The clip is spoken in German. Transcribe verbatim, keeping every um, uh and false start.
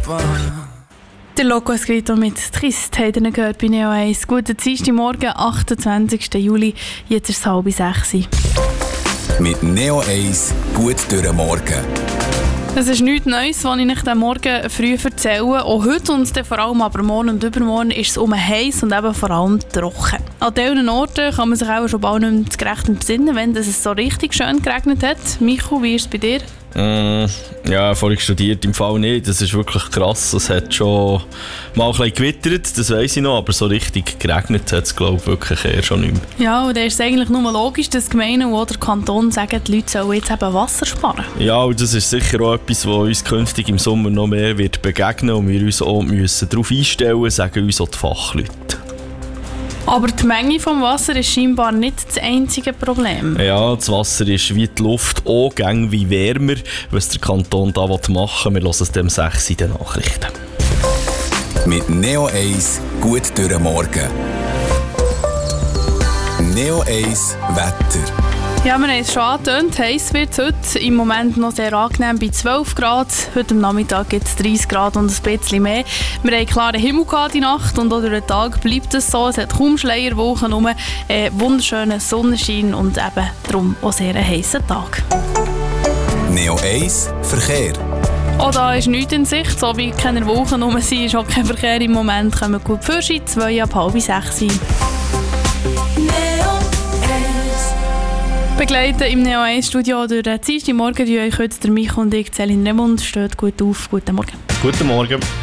Der Loco Escrito mit Trist hat ihr gehört bei Neo eins. Guten Dienstagmorgen, achtundzwanzigsten Juli, jetzt ist es halb sechs. Mit Neo eins gut durch den Morgen. Es ist nichts Neues, was ich euch den Morgen früh erzähle. Auch heute und dann vor allem aber morgen und übermorgen ist es um heiß und eben vor allem trocken. An diesen Orten kann man sich auch schon bald nicht mehr gerecht besinnen, wenn es so richtig schön geregnet hat. Michael, wie ist es bei dir? Mm, ja, vorhin studiert im Fall nicht. Das ist wirklich krass. Es hat schon mal ein bisschen gewittert, das weiss ich noch, aber so richtig geregnet hat es, glaube ich, wirklich eher schon nicht mehr. Ja, und da ist es eigentlich nur logisch, dass die Gemeinden oder der Kanton sagen, die Leute sollen jetzt eben Wasser sparen. Ja, und das ist sicher auch etwas, was uns künftig im Sommer noch mehr wird begegnen und wir uns auch müssen darauf einstellen müssen, sagen uns auch die Fachleute. Aber die Menge des Wassers ist scheinbar nicht das einzige Problem. Ja, das Wasser ist wie die Luft, auch gäng wie wärmer, was der Kanton da machen will. Wir hören es dem sechs in den Nachrichten. Mit Neo eins gut durch den Morgen. Neo eins Wetter. Ja, wir haben es schon angetönt. Heiß wird es heute. Im Moment noch sehr angenehm bei zwölf Grad. Heute am Nachmittag gibt es dreißig Grad und ein bisschen mehr. Wir haben klaren Himmel gehabt die Nacht und auch durch den Tag bleibt es so. Es hat kaum Schleierwolken, nur äh, wunderschönen Sonnenschein und eben darum auch sehr einen heissen Tag. Neo eins Verkehr. Auch da ist nichts in Sicht. So wie keine Wolken rum sind, ist auch kein Verkehr im Moment. Kommen wir gut für Sie, zwei ab halb sechs. Begleiten im Neo eins Studio durch den Dienstagmorgen, die euch heute der Michael und ich, Céline Remund, steht gut auf. Guten Morgen. Guten Morgen.